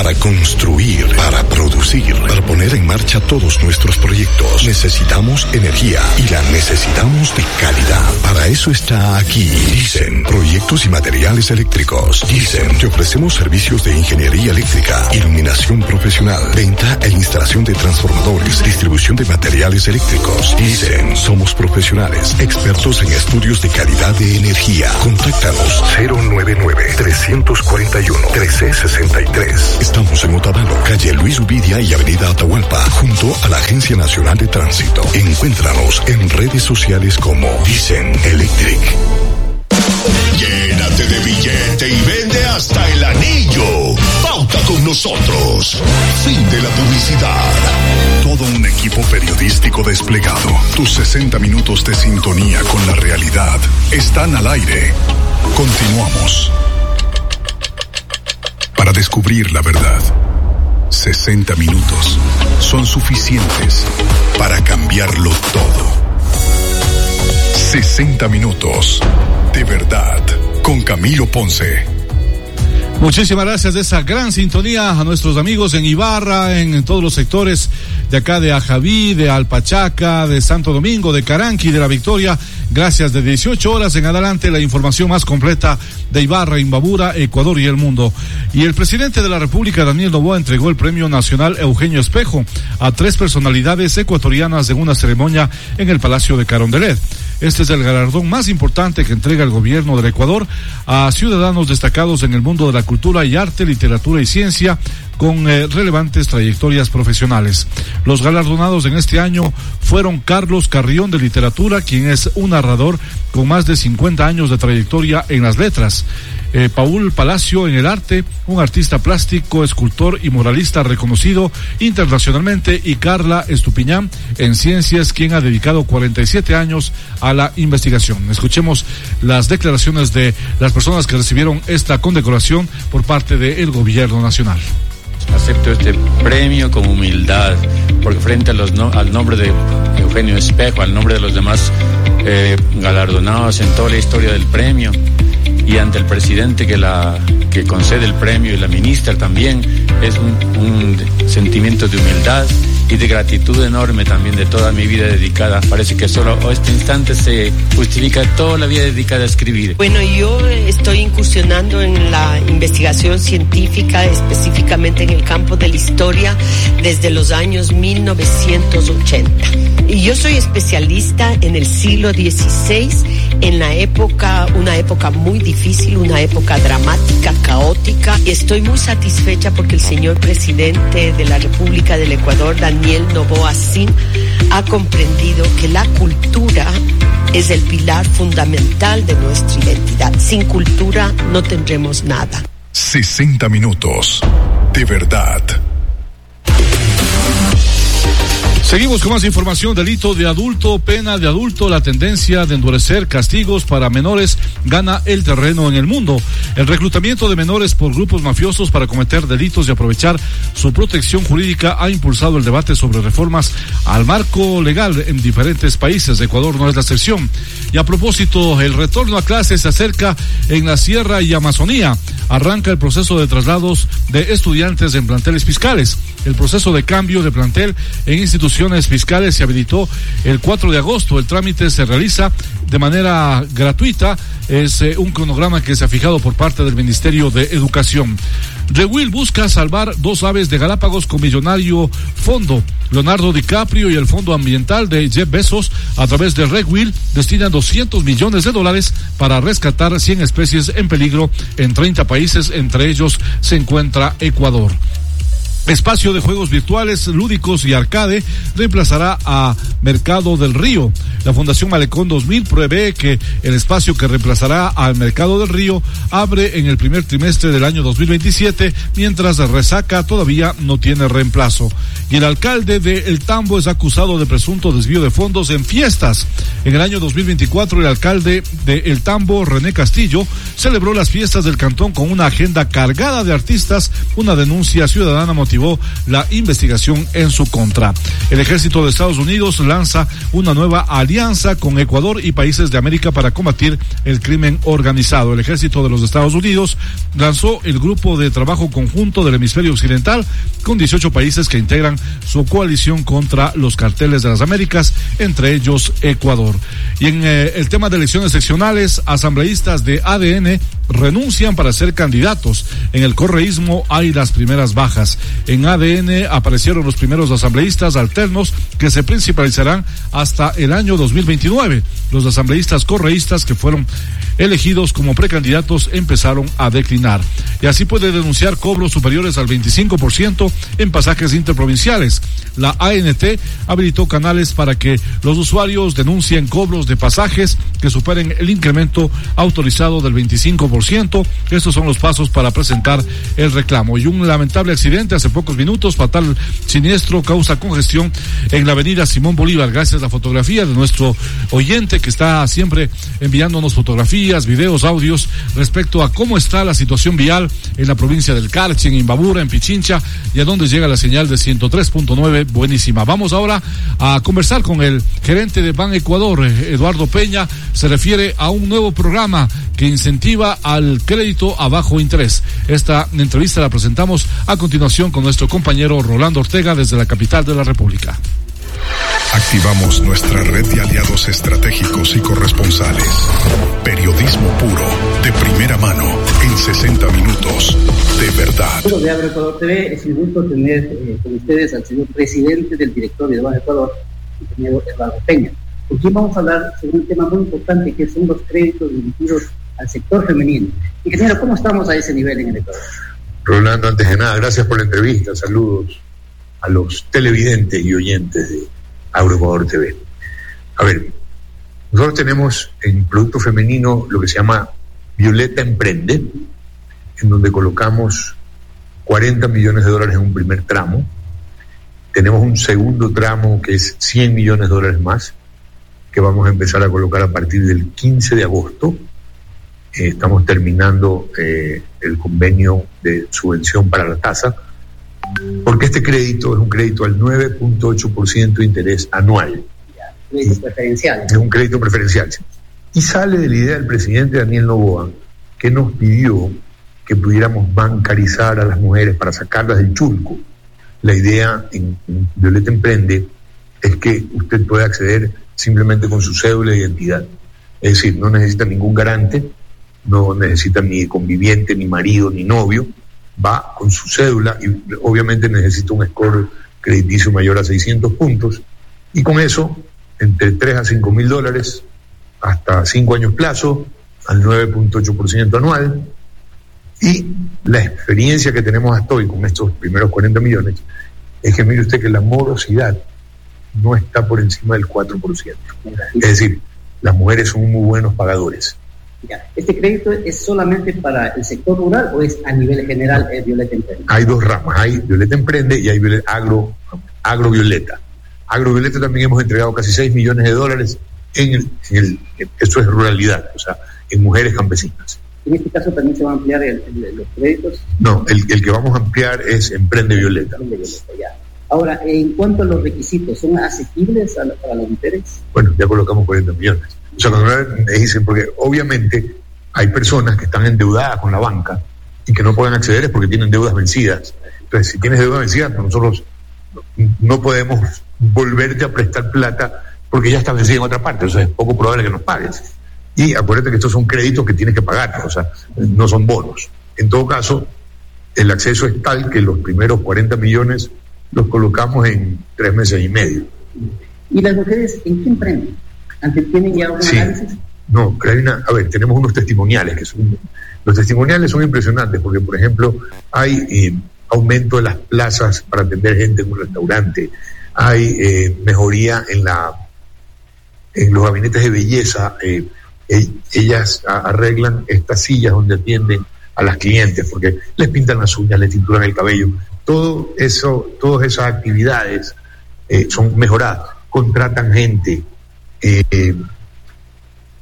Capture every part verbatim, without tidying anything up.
para construir, para producir, para poner en marcha todos nuestros proyectos. Necesitamos energía y la necesitamos de calidad. Para eso está aquí Dicen Proyectos y Materiales Eléctricos. Dicen, te ofrecemos servicios de ingeniería eléctrica, iluminación profesional, venta e instalación de transformadores, distribución de materiales eléctricos. Dicen, somos profesionales, expertos en estudios de calidad de energía. Contáctanos cero nueve nueve, tres cuatro uno, uno tres seis tres. Estamos en Otavalo, calle Luis Ubidia y avenida Atahualpa, junto a la Agencia Nacional de Tránsito. Encuéntranos en redes sociales como Dicen Electric. Llénate de billete y vende hasta el anillo. Pauta con nosotros. Fin de la publicidad. Todo un equipo periodístico desplegado. Tus sesenta minutos de sintonía con la realidad están al aire. Continuamos. Para descubrir la verdad, sesenta minutos son suficientes para cambiarlo todo. sesenta minutos de verdad con Camilo Ponce. Muchísimas gracias de esa gran sintonía a nuestros amigos en Ibarra, en, en todos los sectores de acá de Ajaví, de Alpachaca, de Santo Domingo, de Caranqui, de La Victoria. Gracias. De dieciocho horas en adelante, la información más completa de Ibarra, Imbabura, Ecuador y el mundo. Y el presidente de la República, Daniel Noboa, entregó el Premio Nacional Eugenio Espejo a tres personalidades ecuatorianas en una ceremonia en el Palacio de Carondelet. Este es el galardón más importante que entrega el gobierno del Ecuador a ciudadanos destacados en el mundo de la cultura y arte, literatura y ciencia, con eh, relevantes trayectorias profesionales. Los galardonados en este año fueron Carlos Carrión de Literatura, quien es un narrador con más de cincuenta años de trayectoria en las letras. Eh, Paul Palacio en el arte, un artista plástico, escultor y muralista reconocido internacionalmente, y Carla Estupiñán en ciencias, quien ha dedicado cuarenta y siete años a la investigación. Escuchemos las declaraciones de las personas que recibieron esta condecoración por parte del gobierno nacional. Acepto este premio con humildad, porque frente a los no, al nombre de Eugenio Espejo, al nombre de los demás eh, galardonados en toda la historia del premio, y ante el presidente que la que concede el premio y la ministra también, es un, un sentimiento de humildad y de gratitud enorme también de toda mi vida dedicada. Parece que solo este instante se justifica toda la vida dedicada a escribir. Bueno, yo estoy incursionando en la investigación científica, específicamente en el campo de la historia, desde los años mil novecientos ochenta. Y yo soy especialista en el siglo dieciséis, en la época, una época muy difícil, una época dramática, caótica, y estoy muy satisfecha porque el señor presidente de la República del Ecuador, Daniel Noboa Sin, ha comprendido que la cultura es el pilar fundamental de nuestra identidad. Sin cultura no tendremos nada. sesenta minutos de verdad. Seguimos con más información. Delito de adulto, pena de adulto. La tendencia de endurecer castigos para menores gana el terreno en el mundo. El reclutamiento de menores por grupos mafiosos para cometer delitos y aprovechar su protección jurídica ha impulsado el debate sobre reformas al marco legal en diferentes países. Ecuador no es la excepción. Y a propósito, el retorno a clases se acerca en la Sierra y Amazonía. Arranca el proceso de traslados de estudiantes en planteles fiscales. El proceso de cambio de plantel en instituciones fiscales se habilitó el cuatro de agosto. El trámite se realiza de manera gratuita. Es eh, un cronograma que se ha fijado por parte del Ministerio de Educación. Rewill busca salvar dos aves de Galápagos con millonario fondo. Leonardo DiCaprio y el Fondo Ambiental de Jeff Bezos, a través de Rewill, destinan doscientos millones de dólares para rescatar cien especies en peligro en treinta países, entre ellos se encuentra Ecuador. Espacio de juegos virtuales, lúdicos y arcade reemplazará a Mercado del Río. La Fundación Malecón dos mil prevé que el espacio que reemplazará al Mercado del Río abre en el primer trimestre del año dos mil veintisiete, mientras Resaca todavía no tiene reemplazo. Y el alcalde de El Tambo es acusado de presunto desvío de fondos en fiestas. En el año dos mil veinticuatro, el alcalde de El Tambo, René Castillo, celebró las fiestas del cantón con una agenda cargada de artistas. Una denuncia ciudadana motivada reactivó la investigación en su contra. El ejército de Estados Unidos lanza una nueva alianza con Ecuador y países de América para combatir el crimen organizado. El ejército de los Estados Unidos lanzó el grupo de trabajo conjunto del hemisferio occidental con dieciocho países que integran su coalición contra los carteles de las Américas, entre ellos Ecuador. Y en eh, el tema de elecciones seccionales, asambleístas de A D N renuncian para ser candidatos. En el correísmo hay las primeras bajas. En A D N aparecieron los primeros asambleístas alternos que se principalizarán hasta el año dos mil veintinueve. Los asambleístas correístas que fueron elegidos como precandidatos empezaron a declinar. Y así puede denunciar cobros superiores al veinticinco por ciento en pasajes interprovinciales. La A N T habilitó canales para que los usuarios denuncien cobros de pasajes que superen el incremento autorizado del veinticinco por ciento. Estos son los pasos para presentar el reclamo. Y un lamentable accidente hace pocos minutos, fatal siniestro, causa congestión en la avenida Simón Bolívar. Gracias a la fotografía de nuestro oyente que está siempre enviándonos fotografías, videos, audios respecto a cómo está la situación vial en la provincia del Carchi, en Imbabura, en Pichincha y a donde llega la señal de ciento tres punto nueve. Buenísima. Vamos ahora a conversar con el gerente de Ban Ecuador, Eduardo Peña. Se refiere a un nuevo programa que incentiva al crédito a bajo interés. Esta entrevista la presentamos a continuación con nuestro compañero Rolando Ortega desde la capital de la República. Activamos nuestra red de aliados estratégicos y corresponsales. Periodismo puro, de primera mano, en sesenta minutos, de verdad. Bueno, de Agroecuador T V, es un gusto tener eh, con ustedes al señor presidente del directorio de Ban Ecuador, el ingeniero Eduardo Peña. Por quien vamos a hablar sobre un tema muy importante que son los créditos dirigidos al sector femenino. Ingeniero, ¿cómo estamos a ese nivel en el Ecuador? Rolando, antes de nada, gracias por la entrevista. Saludos a los televidentes y oyentes de Agroecuador T V. A ver, nosotros tenemos en producto femenino lo que se llama Violeta Emprende, en donde colocamos cuarenta millones de dólares en un primer tramo. Tenemos un segundo tramo que es cien millones de dólares más, que vamos a empezar a colocar a partir del quince de agosto. Eh, estamos terminando eh, el convenio de subvención para la tasa, porque este crédito es un crédito al nueve punto ocho por ciento de interés anual. Crédito preferencial. Es un crédito preferencial. Y sale de la idea del presidente Daniel Noboa, que nos pidió que pudiéramos bancarizar a las mujeres para sacarlas del chulco. La idea en, en Violeta Emprende es que usted puede acceder simplemente con su cédula de identidad. Es decir, no necesita ningún garante, no necesita ni conviviente, ni marido, ni novio. Va con su cédula y obviamente necesita un score crediticio mayor a seiscientos puntos, y con eso, entre tres a cinco mil dólares, hasta cinco años plazo, al nueve punto ocho por ciento anual. Y la experiencia que tenemos hasta hoy con estos primeros cuarenta millones es que mire usted que la morosidad no está por encima del cuatro por ciento. Es decir, las mujeres son muy buenos pagadores. ¿Este crédito es solamente para el sector rural o es a nivel general eh, Violeta Emprende? Hay dos ramas, hay Violeta Emprende y hay Violeta, agro, Agrovioleta. Agrovioleta también hemos entregado casi seis millones de dólares en el, en el, eso es ruralidad, o sea, en mujeres campesinas. ¿En este caso también se van a ampliar el, el, los créditos? No, el, el que vamos a ampliar es Emprende Violeta. Emprende Violeta, ya. Ahora, en cuanto a los requisitos, ¿son asequibles a la, para las mujeres? Bueno, ya colocamos cuarenta millones. O sea, cuando me dicen, porque obviamente hay personas que están endeudadas con la banca y que no pueden acceder es porque tienen deudas vencidas. Entonces, si tienes deudas vencidas, nosotros no podemos volverte a prestar plata porque ya está vencida en otra parte. O sea, es poco probable que nos pagues. Y acuérdate que estos son créditos que tienes que pagar, o sea, no son bonos. En todo caso, el acceso es tal que los primeros cuarenta millones los colocamos en tres meses y medio. ¿Y las mujeres en qué emprenden? ¿Antes tienen ya un sí. análisis? No, pero hay una, a ver, tenemos unos testimoniales que son, los testimoniales son impresionantes porque, por ejemplo, hay eh, aumento de las plazas para atender gente en un restaurante, hay eh, mejoría en la en los gabinetes de belleza, eh, eh, ellas a, arreglan estas sillas donde atienden a las clientes porque les pintan las uñas, les tinturan el cabello, todo eso, todas esas actividades eh, son mejoradas, contratan gente. Eh,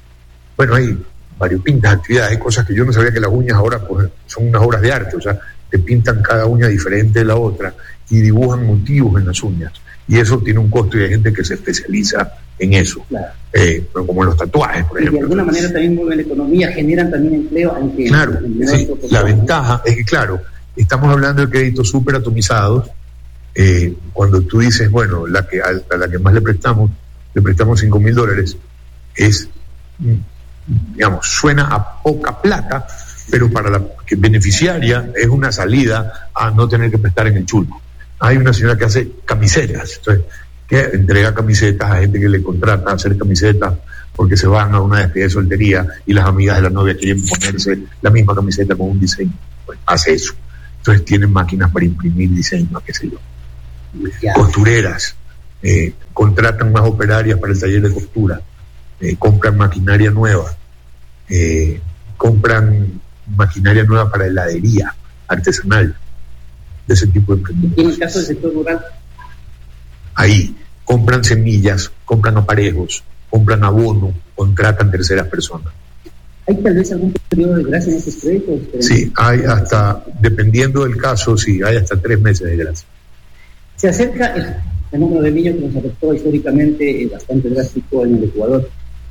bueno, hay variopintas actividades, hay cosas que yo no sabía que las uñas ahora pues, son unas obras de arte, o sea, te pintan cada uña diferente de la otra y dibujan motivos en las uñas. Y eso tiene un costo y hay gente que se especializa en eso. Claro. Eh, como en los tatuajes, por ejemplo. Y de alguna manera también mueven la economía, generan también empleo, aunque... Claro, sí, la ventaja es que, claro, estamos hablando de créditos súper atomizados. Eh, cuando tú dices, bueno, la que, a, a la que más le prestamos, le prestamos cinco mil dólares, es, digamos, suena a poca plata, pero para la que beneficiaria es una salida a no tener que prestar en el chulco. Hay una señora que hace camisetas, entonces, que entrega camisetas a gente que le contrata a hacer camisetas porque se van a una despedida de soltería y las amigas de la novia quieren ponerse la misma camiseta con un diseño. Pues hace eso. Entonces tienen máquinas para imprimir diseños, qué sé yo. Ya. Costureras, eh, contratan más operarias para el taller de costura, eh, compran maquinaria nueva, eh, compran maquinaria nueva para heladería artesanal, de ese tipo de emprendimientos. ¿Y en el caso del sector rural? Ahí compran semillas, compran aparejos, compran abono, contratan terceras personas. ¿Hay tal vez algún periodo de gracia en estos créditos? Sí, hay hasta, dependiendo del caso, sí, hay hasta tres meses de gracia. Se acerca el fenómeno del niño que nos afectó históricamente, eh, bastante drástico en el Ecuador.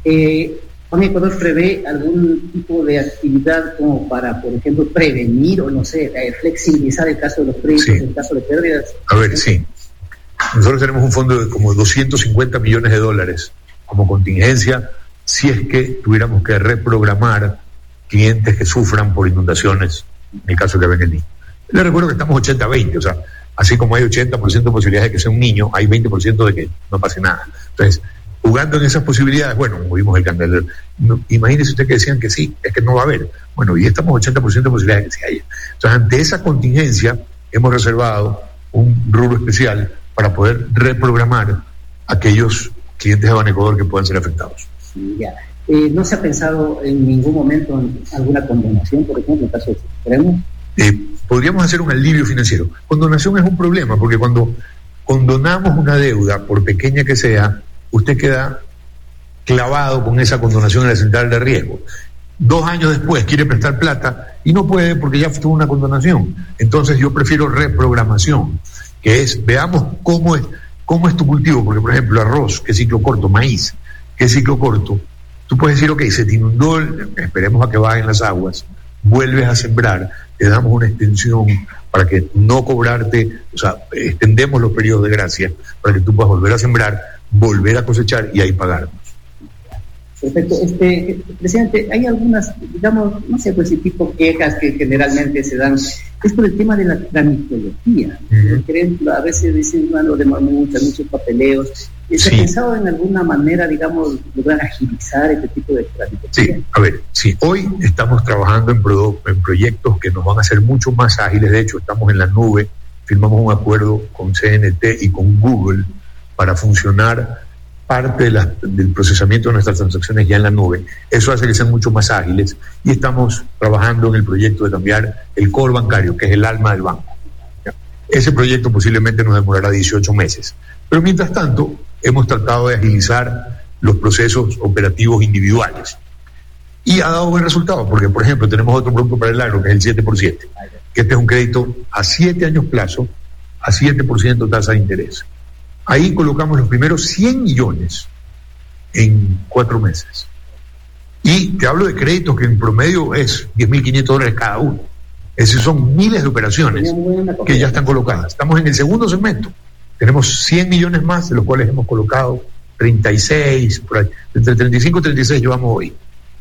Eh, ¿Juan Ecuador prevé algún tipo de actividad como para, por ejemplo, prevenir o, no sé, eh, flexibilizar el caso de los créditos, sí, en caso de pérdidas? A ver, sí. Nosotros tenemos un fondo de como doscientos cincuenta millones de dólares como contingencia si es que tuviéramos que reprogramar clientes que sufran por inundaciones, en el caso que ven el niño. Les recuerdo que estamos ochenta a veinte, o sea, así como hay ochenta por ciento de posibilidades de que sea un niño, hay veinte por ciento de que no pase nada. Entonces, jugando en esas posibilidades, bueno, movimos el candelero. No, imagínese usted que decían que sí, es que no va a haber. Bueno, y estamos ochenta por ciento de posibilidades de que sí haya. Entonces, ante esa contingencia, hemos reservado un rubro especial para poder reprogramar aquellos clientes de Banecoador que puedan ser afectados. Sí, ya. Eh, ¿No se ha pensado en ningún momento en alguna condonación, por ejemplo, en casos extremos? Eh, podríamos hacer un alivio financiero. Condonación es un problema, porque cuando condonamos una deuda, por pequeña que sea, usted queda clavado con esa condonación en la central de riesgo. Dos años después quiere prestar plata y no puede porque ya tuvo una condonación. Entonces yo prefiero reprogramación, que es, veamos cómo es, cómo es tu cultivo, porque por ejemplo arroz, que es ciclo corto, maíz, que es ciclo corto, tú puedes decir, ok, se te inundó, esperemos a que bajen las aguas, vuelves a sembrar, te damos una extensión para que no cobrarte, o sea, extendemos los periodos de gracia para que tú puedas volver a sembrar, volver a cosechar y ahí pagarnos. Perfecto. Este, presidente, hay algunas, digamos, no sé, pues ese tipo de quejas que generalmente se dan, es por el tema de la tramitología. Uh-huh. Creen, a veces dicen, no, lo demás muchos, muchos papeleos. ¿Se sí. ha pensado en alguna manera, digamos, lograr agilizar este tipo de tramitología? Sí, a ver, sí, hoy estamos trabajando en, pro, en proyectos que nos van a hacer mucho más ágiles. De hecho, estamos en la nube, firmamos un acuerdo con C N T y con Google para funcionar parte de la, del procesamiento de nuestras transacciones ya en la nube. Eso hace que sean mucho más ágiles y estamos trabajando en el proyecto de cambiar el core bancario, que es el alma del banco. ¿Ya? Ese proyecto posiblemente nos demorará dieciocho meses. Pero mientras tanto, hemos tratado de agilizar los procesos operativos individuales. Y ha dado buen resultado, porque, por ejemplo, tenemos otro producto para el agro, que es el siete por siete, que este es un crédito a siete años plazo, a siete por ciento tasa de interés. Ahí colocamos los primeros cien millones en cuatro meses. Y te hablo de créditos que en promedio es diez mil quinientos dólares cada uno. Esos son miles de operaciones que ya están colocadas. Estamos en el segundo segmento. Tenemos cien millones más, de los cuales hemos colocado treinta y seis, por ahí. Entre treinta y cinco y treinta y seis llevamos hoy.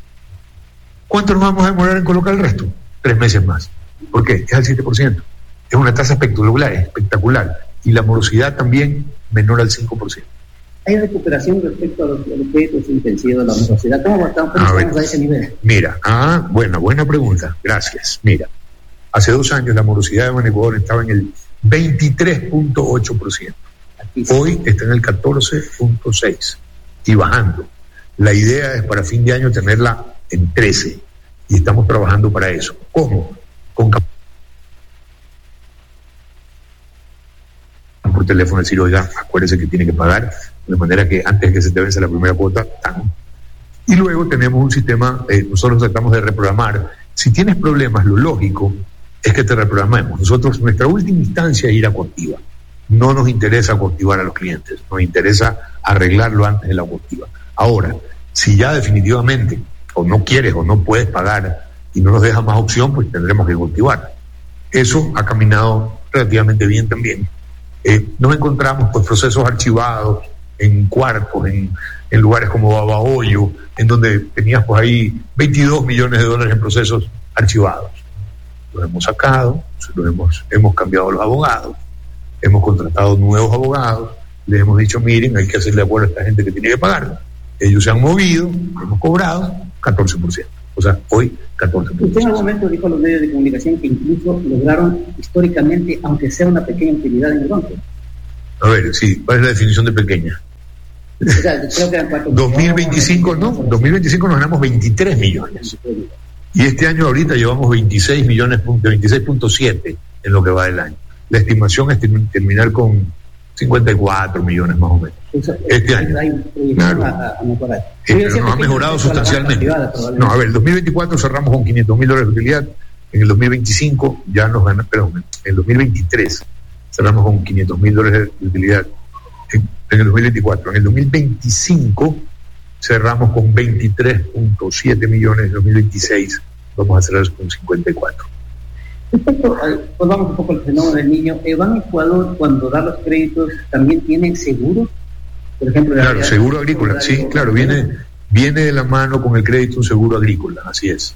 ¿Cuánto nos vamos a demorar en colocar el resto? Tres meses más. ¿Por qué? Es al siete por ciento. Es una tasa espectacular, espectacular. Y la morosidad también menor al cinco por ciento. ¿Hay recuperación respecto a los, a los créditos intensivos de la morosidad? ¿Cómo estamos, cómo estamos a ese nivel? Mira, ah, buena, buena pregunta. Gracias. Mira, hace dos años la morosidad de Banecoador estaba en el veintitrés punto ocho por ciento. Hoy está en el catorce punto seis por ciento y bajando. La idea es para fin de año tenerla en trece y estamos trabajando para eso. ¿Cómo? Con por teléfono decir, oiga, acuérdese que tiene que pagar, de manera que antes de que se te vence la primera cuota, ¡tan! Y luego tenemos un sistema, eh, nosotros tratamos de reprogramar. Si tienes problemas, lo lógico es que te reprogramemos. Nosotros, nuestra última instancia es ir a coactiva. No nos interesa coactivar a los clientes, nos interesa arreglarlo antes de la coactiva. Ahora, si ya definitivamente o no quieres o no puedes pagar y no nos deja más opción, pues tendremos que coactivar. Eso ha caminado relativamente bien también. Eh, nos encontramos pues procesos archivados en cuartos, en, en lugares como Babahoyo, en donde tenías pues ahí veintidós millones de dólares en procesos archivados. Los hemos sacado, los hemos, hemos cambiado los abogados, hemos contratado nuevos abogados, les hemos dicho, miren, hay que hacerle acuerdo a esta gente que tiene que pagar. Ellos se han movido, hemos cobrado catorce por ciento. O sea, hoy catorce por ciento. Usted en algún momento dijo a los medios de comunicación que incluso lograron históricamente, aunque sea una pequeña utilidad en el banco. A ver, sí, ¿cuál es la definición de pequeña? O sea, creo que eran cuatro dos mil veinticinco, no, dos mil veinticinco nos ganamos veintitrés millones. Y este año ahorita llevamos veintiséis millones, veintiséis punto siete en lo que va del año. La estimación es terminar con cincuenta y cuatro millones más o menos. Eso, este año. Claro. A, a mejorar. Eh, pero nos ha mejorado sustancialmente. No, a ver, el dos mil veinticuatro cerramos con quinientos mil dólares de utilidad. En el dos mil veinticinco ya nos ganamos, perdón, en el dos mil veintitrés cerramos con quinientos mil dólares de utilidad. En, en el dos mil veinticuatro. En el dos mil veinticinco cerramos con veintitrés punto siete millones. En dos mil veintiséis vamos a cerrar con cincuenta y cuatro. Respecto, volvamos un poco al fenómeno del niño. ¿El Banco Ecuador, cuando da los créditos, también tiene seguros? Por ejemplo, claro, realidad, seguro agrícola, sí, claro, viene, viene de la mano con el crédito un seguro agrícola, así es.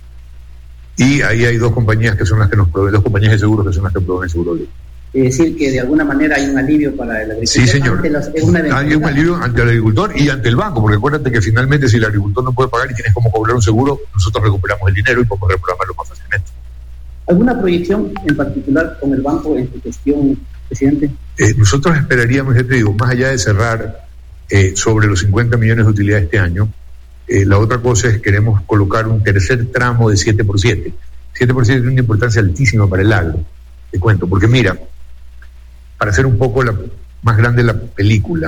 Y ahí hay dos compañías que son las que nos proveen, dos compañías de seguros que son las que proveen el seguro agrícola. Es decir, que de alguna manera hay un alivio para el agricultor. Sí, señor. Las, hay un alivio ante el agricultor y ante el banco, porque acuérdate que finalmente si el agricultor no puede pagar y tienes como cobrar un seguro, nosotros recuperamos el dinero y podemos reprogramarlo más fácilmente. ¿Alguna proyección en particular con el banco en su gestión, presidente? Eh, nosotros esperaríamos, ya te digo, más allá de cerrar eh, sobre los cincuenta millones de utilidad este año, eh, la otra cosa es que queremos colocar un tercer tramo de siete por siete. siete por siete tiene una importancia altísima para el agro, te cuento, porque mira, para hacer un poco la, más grande la película,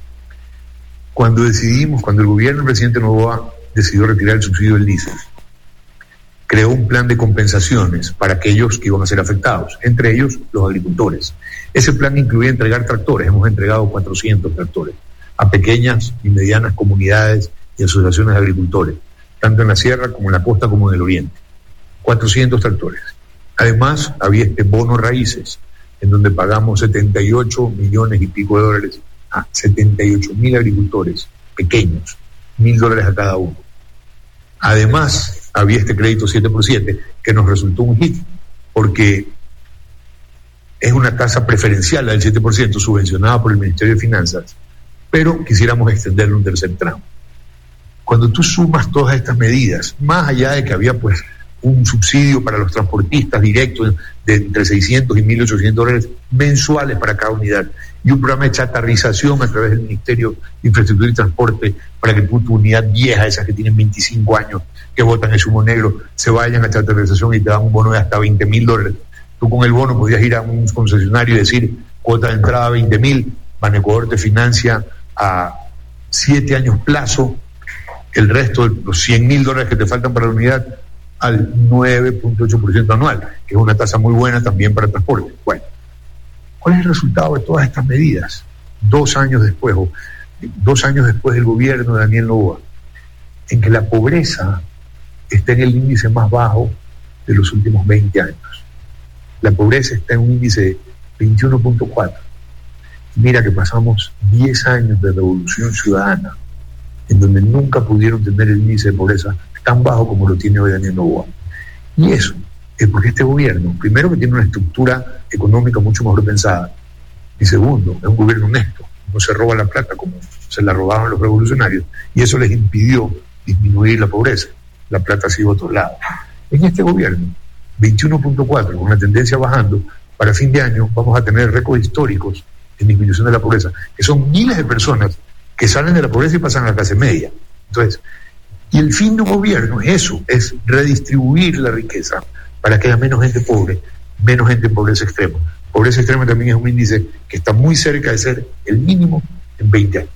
cuando decidimos, cuando el gobierno del presidente Noboa decidió retirar el subsidio del diésel, creó un plan de compensaciones para aquellos que iban a ser afectados, entre ellos los agricultores. Ese plan incluía entregar tractores, hemos entregado cuatrocientos tractores a pequeñas y medianas comunidades y asociaciones de agricultores, tanto en la sierra como en la costa como en el oriente. cuatrocientos tractores. Además, había este bono raíces, en donde pagamos setenta y ocho millones y pico de dólares a setenta y ocho mil agricultores pequeños, mil dólares a cada uno. Además, había este crédito siete por siete que nos resultó un hit, porque es una tasa preferencial, la del siete por ciento, subvencionada por el Ministerio de Finanzas, pero quisiéramos extenderle un tercer tramo. Cuando tú sumas todas estas medidas, más allá de que había pues un subsidio para los transportistas directos de entre seiscientos y mil ochocientos dólares mensuales para cada unidad, y un programa de chatarrización a través del Ministerio de Infraestructura y Transporte para que tu unidad vieja, esas que tienen veinticinco años, que botan el humo negro, se vayan a chatarrización y te dan un bono de hasta veinte mil dólares. Tú con el bono podías ir a un concesionario y decir, cuota de entrada veinte mil, Banecuador te financia a siete años plazo, el resto de los cien mil dólares que te faltan para la unidad al nueve punto ocho por ciento anual, que es una tasa muy buena también para el transporte. Bueno, ¿cuál es el resultado de todas estas medidas? Dos años después, o dos años después del gobierno de Daniel Noboa, en que la pobreza está en el índice más bajo de los últimos veinte años. La pobreza está en un índice de veintiuno punto cuatro. Mira que pasamos diez años de revolución ciudadana, en donde nunca pudieron tener el índice de pobreza tan bajo como lo tiene hoy Daniel Noboa. Y eso es porque este gobierno, primero que tiene una estructura económica mucho mejor pensada, y segundo, es un gobierno honesto, no se roba la plata como se la robaban los revolucionarios, y eso les impidió disminuir la pobreza. La plata ha sido a otro lado. En este gobierno, veintiuno punto cuatro, con la tendencia bajando, para fin de año vamos a tener récords históricos en disminución de la pobreza, que son miles de personas que salen de la pobreza y pasan a la clase media. Entonces, y el fin de un gobierno es eso, es redistribuir la riqueza para que haya menos gente pobre, menos gente en pobreza extrema. Pobreza extrema también es un índice que está muy cerca de ser el mínimo en veinte años.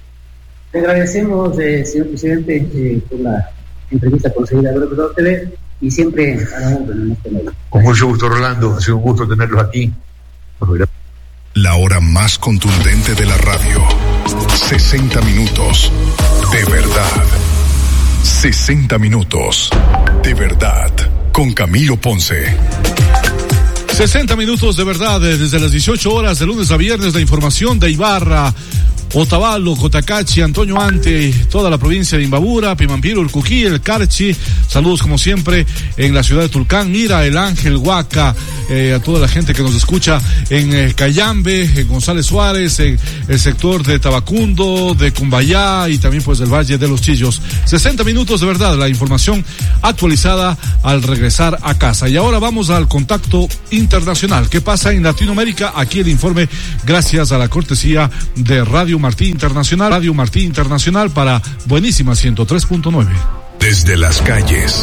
Le agradecemos, eh, señor presidente, eh, por la entrevista concedida a Agroecuador T V. y siempre a la orden en este medio. Con mucho gusto, Rolando, ha sido un gusto tenerlos aquí. La hora más contundente de la radio. sesenta minutos de verdad. sesenta minutos de verdad. Con Camilo Ponce. sesenta minutos de verdad, desde las dieciocho horas de lunes a viernes, la información de Ibarra, Otavalo, Cotacachi, Antonio Ante, toda la provincia de Imbabura, Pimampiro, Urcuquí, El Carchi. Saludos como siempre en la ciudad de Tulcán, Mira, El Ángel, Huaca, eh, a toda la gente que nos escucha en eh, Cayambe, en González Suárez, en el sector de Tabacundo, de Cumbayá y también pues del Valle de los Chillos. sesenta minutos de verdad, la información actualizada al regresar a casa. Y ahora vamos al contacto internacional. ¿Qué pasa en Latinoamérica? Aquí el informe gracias a la cortesía de Radio Martí Internacional, Radio Martí Internacional para Buenísima ciento tres punto nueve. Desde las calles